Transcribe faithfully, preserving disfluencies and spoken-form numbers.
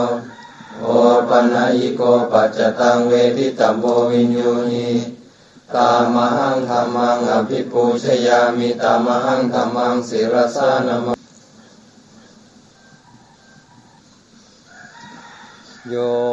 โอปัญญิโกปัจจตังเวทิตัมโพวินยูหิตามหังธัมมังอภิปูชยามิตามหังธัมมังศิรสานามโย